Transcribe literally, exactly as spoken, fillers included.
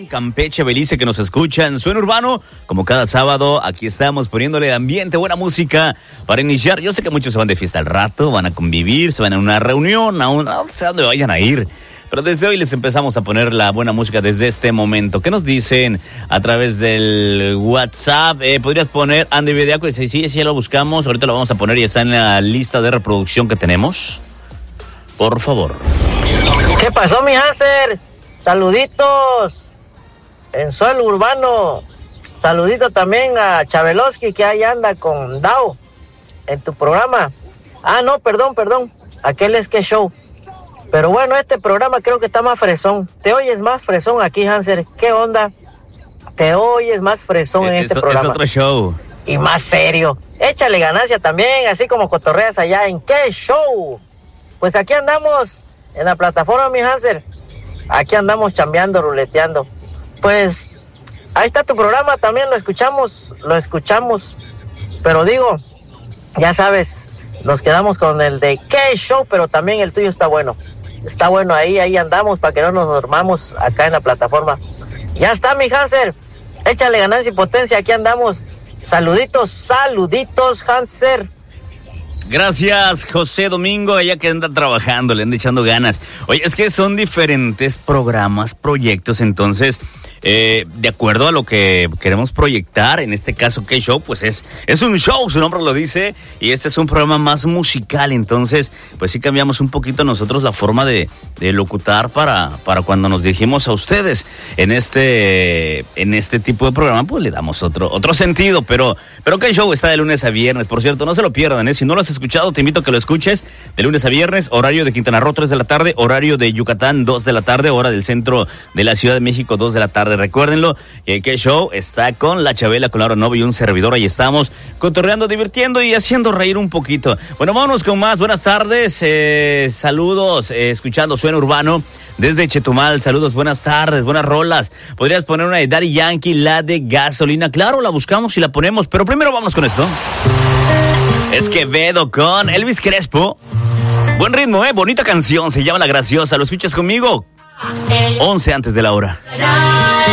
Campeche, Belice, que nos escuchan. Suena Urbano, como cada sábado, aquí estamos poniéndole ambiente, buena música para iniciar. Yo sé que muchos se van de fiesta al rato, van a convivir, se van a una reunión, a una, no sé a dónde vayan a ir. Pero desde hoy les empezamos a poner la buena música desde este momento. ¿Qué nos dicen a través del WhatsApp? Eh, ¿Podrías poner Andy Videaco? Dice, sí, sí, ya lo buscamos. Ahorita lo vamos a poner y está en la lista de reproducción que tenemos. Por favor. ¿Qué pasó, mi Hanser? Saluditos en Suelo Urbano. Saludito también a Chabeloski, que ahí anda con Dao en tu programa. Ah, no, perdón, perdón. Aquel es que show. Pero bueno, este programa creo que está más fresón. Te oyes más fresón aquí, Hanser. ¿Qué onda? Te oyes más fresón en es, este programa. Es otro show. Y más serio. Échale ganancia también, así como cotorreas allá en ¿Qué show? Pues aquí andamos en la plataforma, mi Hanser. Aquí andamos chambeando, ruleteando. Pues ahí está tu programa, también lo escuchamos, lo escuchamos. Pero digo, ya sabes, nos quedamos con el de ¿Qué show? Pero también el tuyo está bueno. Está bueno ahí, ahí andamos para que no nos dormamos acá en la plataforma. Ya está, mi Hanser. Échale ganancia y potencia, aquí andamos. Saluditos, saluditos, Hanser. Gracias, José Domingo, allá que anda trabajando, le anda echando ganas. Oye, es que son diferentes programas, proyectos, entonces, eh, de acuerdo a lo que queremos proyectar, en este caso, ¿Qué show? Pues es, es un show, su nombre lo dice, y este es un programa más musical, entonces, pues sí cambiamos un poquito nosotros la forma de, de locutar para, para cuando nos dirigimos a ustedes. En este, en este tipo de programa, pues le damos otro, otro sentido, pero, pero ¿Qué show? Está de lunes a viernes, por cierto, no se lo pierdan, ¿eh? Si no lo has escuchado, te invito a que lo escuches de lunes a viernes, horario de Quintana Roo, tres de la tarde, horario de Yucatán, dos de la tarde, hora del centro de la Ciudad de México, dos de la tarde. Recuérdenlo, que ¿Qué show? Está con la Chabela, con Laura Novo y un servidor. Ahí estamos cotorreando, divirtiendo y haciendo reír un poquito. Bueno, vámonos con más. Buenas tardes, eh, saludos, eh, escuchando Suena Urbano desde Chetumal. Saludos, buenas tardes, buenas rolas. Podrías poner una de Daddy Yankee, la de Gasolina. Claro, la buscamos y la ponemos, pero primero vámonos con esto. Es Quevedo con Elvis Crespo. Buen ritmo, eh, bonita canción, se llama La Graciosa. ¿Lo escuchas conmigo? once antes de la hora.